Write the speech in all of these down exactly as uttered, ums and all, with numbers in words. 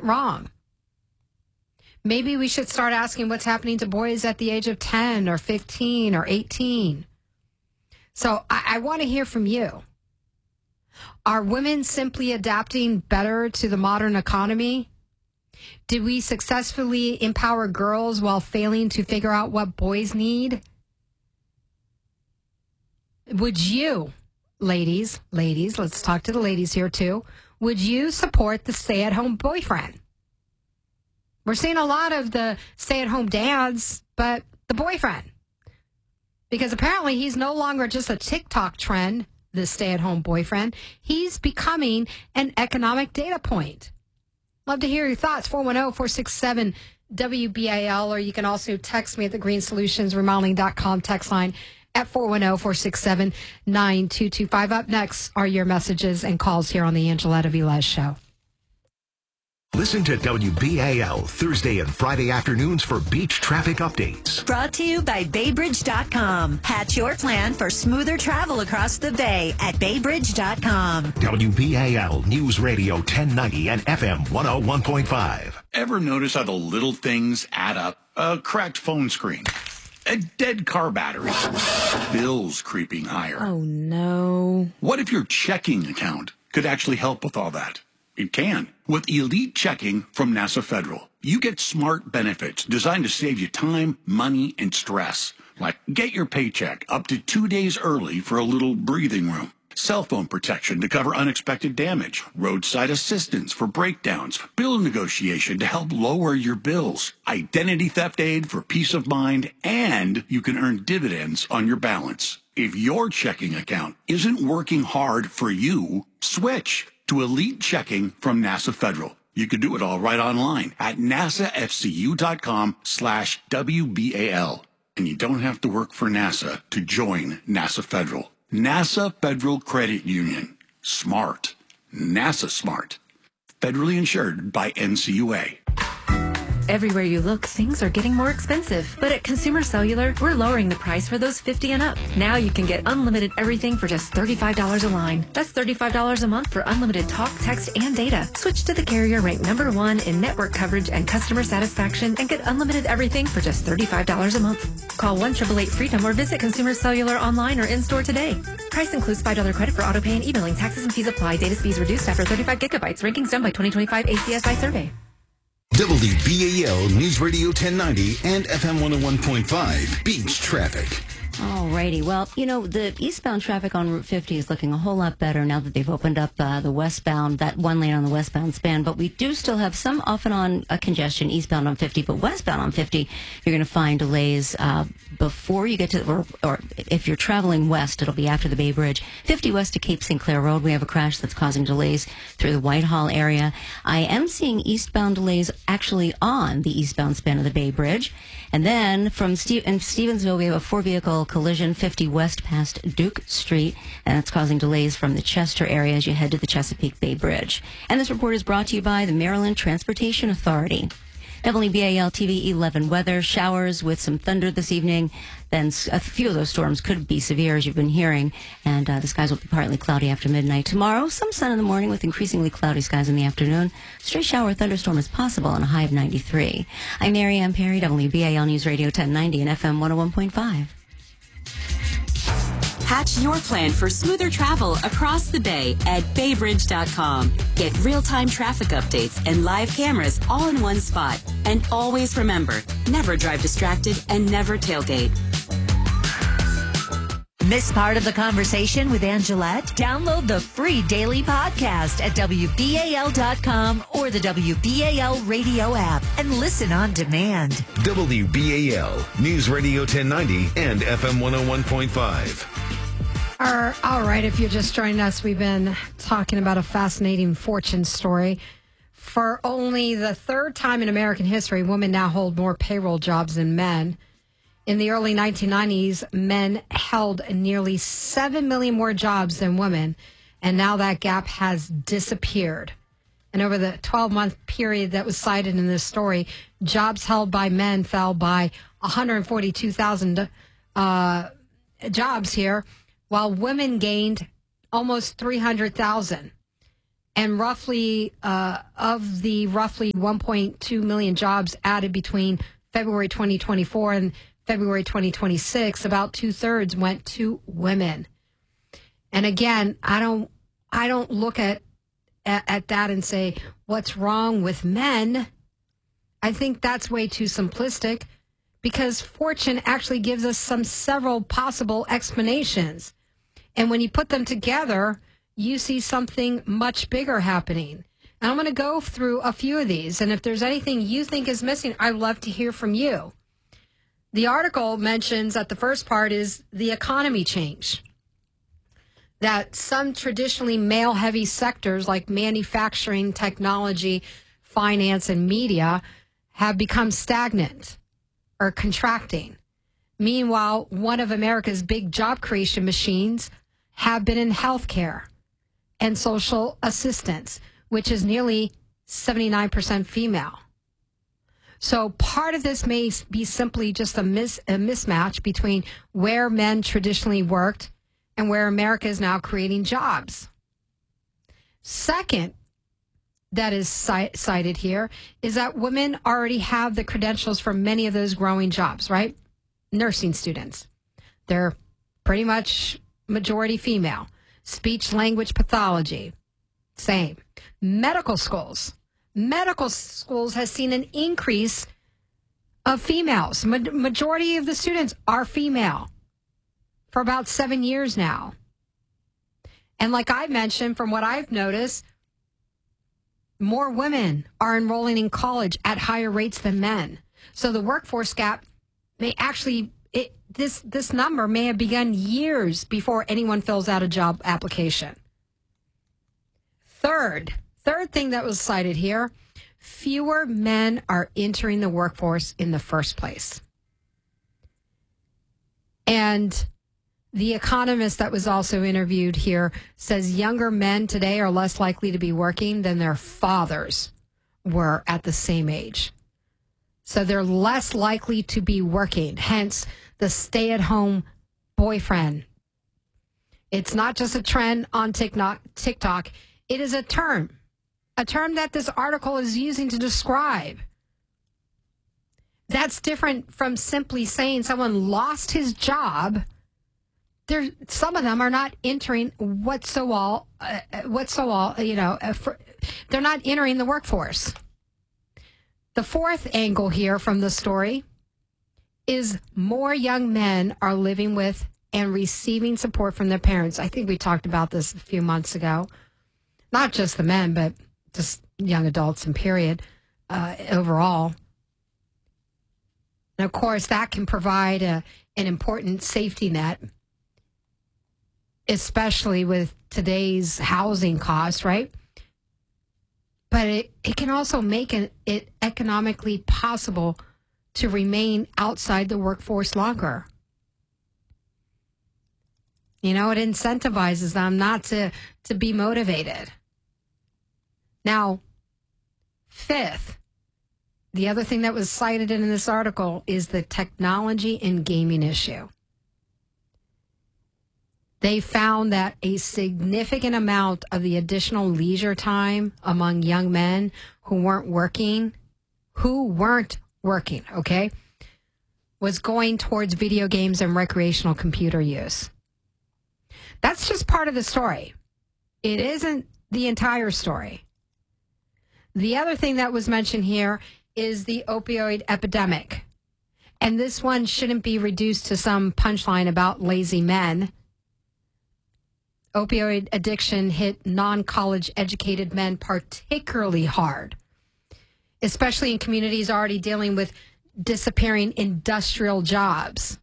went wrong. Maybe we should start asking what's happening to boys at the age of ten or fifteen or eighteen. So I, I want to hear from you. Are women simply adapting better to the modern economy? Did we successfully empower girls while failing to figure out what boys need? Would you, ladies, ladies, let's talk to the ladies here too. Would you support the stay-at-home boyfriend? We're seeing a lot of the stay-at-home dads, but the boyfriend. Because apparently he's no longer just a TikTok trend, the stay-at-home boyfriend. He's becoming an economic data point. Love to hear your thoughts. four one zero, four six seven, W B A L, or you can also text me at the green solutions remodeling dot com text line at four one zero, four six seven, nine two two five. Up next are your messages and calls here on the Angela Velez Show. Listen to W B A L Thursday and Friday afternoons for beach traffic updates. Brought to you by Bay Bridge dot com. Hatch your plan for smoother travel across the bay at Bay Bridge dot com. W B A L News Radio ten ninety and F M one oh one point five. Ever notice how the little things add up? A cracked phone screen, a dead car battery, bills creeping higher. Oh, no. What if your checking account could actually help with all that? It can. With Elite Checking from NASA Federal, you get smart benefits designed to save you time, money, and stress. Like get your paycheck up to two days early for a little breathing room. Cell phone protection to cover unexpected damage. Roadside assistance for breakdowns. Bill negotiation to help lower your bills. Identity theft aid for peace of mind. And you can earn dividends on your balance. If your checking account isn't working hard for you, switch to Elite Checking from NASA Federal. You can do it all right online at nasafcu.com slash WBAL. And you don't have to work for NASA to join NASA Federal. NASA Federal Credit Union. Smart. NASA smart. Federally insured by N C U A. Everywhere you look, things are getting more expensive. But at Consumer Cellular, we're lowering the price for those fifty and up. Now you can get unlimited everything for just thirty-five dollars a line. That's thirty-five dollars a month for unlimited talk, text, and data. Switch to the carrier ranked number one in network coverage and customer satisfaction and get unlimited everything for just thirty-five dollars a month. Call one eight eight eight freedom or visit Consumer Cellular online or in-store today. Price includes five dollars credit for auto pay and e-billing. Taxes and fees apply. Data speeds reduced after thirty-five gigabytes. Rankings done by twenty twenty-five A C S I survey. W B A L News Radio ten ninety and F M one oh one point five Beach Traffic. Alrighty. Well, you know, the eastbound traffic on Route fifty is looking a whole lot better now that they've opened up uh, the westbound, that one lane on the westbound span. But we do still have some off and on uh, congestion eastbound on fifty, but westbound on fifty, you're going to find delays uh, before you get to, or, or if you're traveling west, it'll be after the Bay Bridge. fifty west to Cape Saint Clair Road, we have a crash that's causing delays through the Whitehall area. I am seeing eastbound delays actually on the eastbound span of the Bay Bridge. And then from Ste- in Stevensville, we have a four-vehicle collision, fifty west past Duke Street, and it's causing delays from the Chester area as you head to the Chesapeake Bay Bridge. And this report is brought to you by the Maryland Transportation Authority. W B A L T V eleven weather, showers with some thunder this evening. Then a few of those storms could be severe, as you've been hearing. And uh, the skies will be partly cloudy after midnight. Tomorrow, some sun in the morning with increasingly cloudy skies in the afternoon. Stray shower or thunderstorm is possible on a high of ninety-three. I'm Mary Ann Perry, W B A L News Radio ten ninety and F M one oh one point five. Hatch your plan for smoother travel across the bay at Bay Bridge dot com. Get real-time traffic updates and live cameras all in one spot. And always remember, never drive distracted and never tailgate. Miss part of the conversation with Angelette? Download the free daily podcast at W B A L dot com or the W B A L radio app and listen on demand. W B A L News Radio ten ninety and F M one oh one point five. All right, if you're just joining us, we've been talking about a fascinating fortune story. For only the third time in American history, women now hold more payroll jobs than men. In the early nineteen nineties, men held nearly seven million more jobs than women, and now that gap has disappeared. And over the twelve-month period that was cited in this story, jobs held by men fell by one hundred forty-two thousand uh, jobs here, while women gained almost three hundred thousand. And roughly, uh, of the roughly one point two million jobs added between February twenty twenty-four and February twenty twenty-six, about two thirds went to women. And again, I don't, I don't look at, at, at that and say, what's wrong with men? I think that's way too simplistic, because fortune actually gives us some several possible explanations. And when you put them together, you see something much bigger happening. And I'm going to go through a few of these. And if there's anything you think is missing, I'd love to hear from you. The article mentions that the first part is the economy change. That some traditionally male-heavy sectors like manufacturing, technology, finance, and media have become stagnant or contracting. Meanwhile, one of America's big job creation machines have been in healthcare and social assistance, which is nearly seventy-nine percent female. So part of this may be simply just a, mis- a mismatch between where men traditionally worked and where America is now creating jobs. Second, that is cite- cited here, is that women already have the credentials for many of those growing jobs, right? Nursing students. They're pretty much majority female. Speech language pathology, same. Medical schools. Medical schools has seen an increase of females. Ma- majority of the students are female for about seven years now. And like I mentioned, from what I've noticed, more women are enrolling in college at higher rates than men. So the workforce gap may actually, it, this, this number may have begun years before anyone fills out a job application. Third, third thing that was cited here, fewer men are entering the workforce in the first place. And the economist that was also interviewed here says younger men today are less likely to be working than their fathers were at the same age. So they're less likely to be working, hence the stay-at-home boyfriend. It's not just a trend on TikTok. TikTok. It is a term, a term that this article is using to describe. That's different from simply saying someone lost his job. There, some of them are not entering whatsoever, uh, whatsoever, you know, uh, for, they're not entering the workforce. The fourth angle here from the story is more young men are living with and receiving support from their parents. I think we talked about this a few months ago. Not just the men, but just young adults in period, uh, overall. And of course, that can provide a, an important safety net, especially with today's housing costs, right? But it, it can also make it, it economically possible to remain outside the workforce longer. You know, it incentivizes them not to, to be motivated. Now, fifth, the other thing that was cited in this article is the technology and gaming issue. They found that a significant amount of the additional leisure time among young men who weren't working, who weren't working, okay, was going towards video games and recreational computer use. That's just part of the story. It isn't the entire story. The other thing that was mentioned here is the opioid epidemic. And this one shouldn't be reduced to some punchline about lazy men. Opioid addiction hit non-college educated men particularly hard, especially in communities already dealing with disappearing industrial jobs.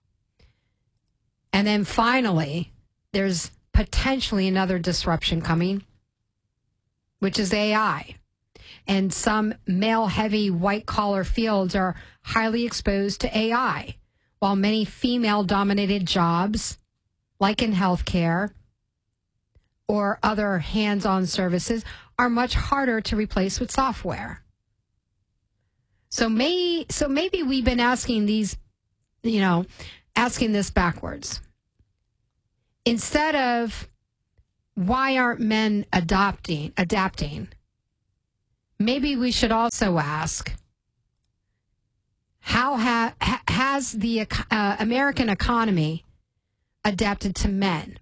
And then finally, there's potentially another disruption coming, which is A I. And some male-heavy white-collar fields are highly exposed to A I, while many female-dominated jobs, like in healthcare or other hands-on services, are much harder to replace with software. So may so maybe we've been asking these, you know, asking this backwards. Instead of why aren't men adopting, adapting? Maybe we should also ask, how ha- ha- has the uh, American economy adapted to men?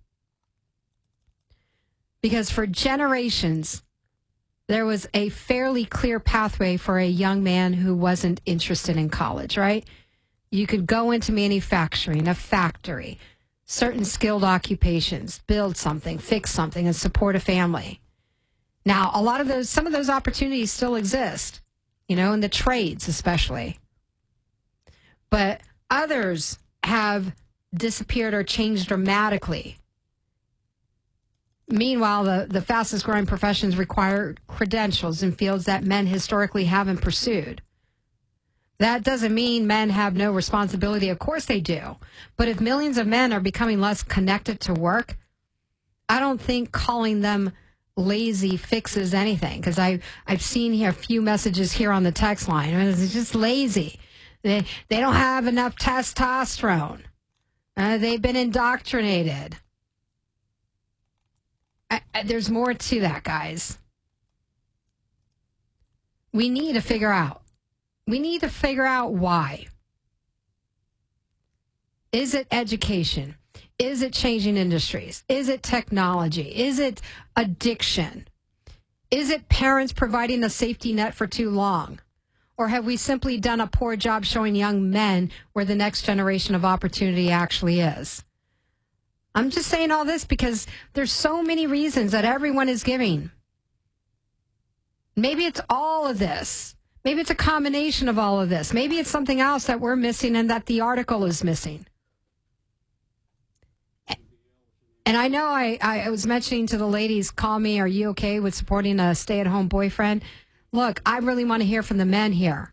Because for generations, there was a fairly clear pathway for a young man who wasn't interested in college, right? You could go into manufacturing, a factory, certain skilled occupations, build something, fix something, and support a family. Now, a lot of those, some of those opportunities still exist, you know, in the trades especially. But others have disappeared or changed dramatically. Meanwhile, the, the fastest growing professions require credentials in fields that men historically haven't pursued. That doesn't mean men have no responsibility. Of course they do. But if millions of men are becoming less connected to work, I don't think calling them lazy fixes anything. Because I've seen here a few messages here on the text line. I mean, it's just lazy. They, they don't have enough testosterone. Uh, they've been indoctrinated. I, I, there's more to that, guys. We need to figure out. We need to figure out why. Is it education? Is it changing industries? Is it technology? Is it addiction? Is it parents providing a safety net for too long? Or have we simply done a poor job showing young men where the next generation of opportunity actually is? I'm just saying all this because there's so many reasons that everyone is giving. Maybe it's all of this. Maybe it's a combination of all of this. Maybe it's something else that we're missing and that the article is missing. And I know I, I was mentioning to the ladies, call me, are you okay with supporting a stay-at-home boyfriend? Look, I really want to hear from the men here.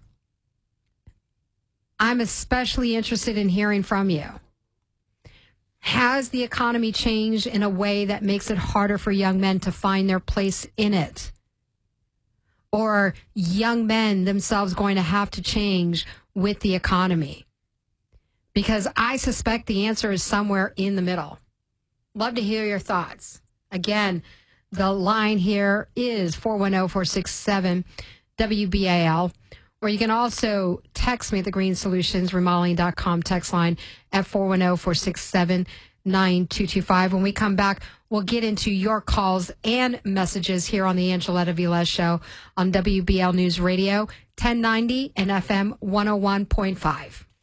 I'm especially interested in hearing from you. Has the economy changed in a way that makes it harder for young men to find their place in it? Or young men themselves going to have to change with the economy? Because I suspect the answer is somewhere in the middle. Love to hear your thoughts. Again, the line here is four one zero, four six seven, W B A L. Or you can also text me at the Green Solutions Remodeling dot com text line at four one zero, four six seven, nine two two five. When we come back, we'll get into your calls and messages here on the Angeletta Velez Show on W B L News Radio, ten ninety and F M one oh one point five.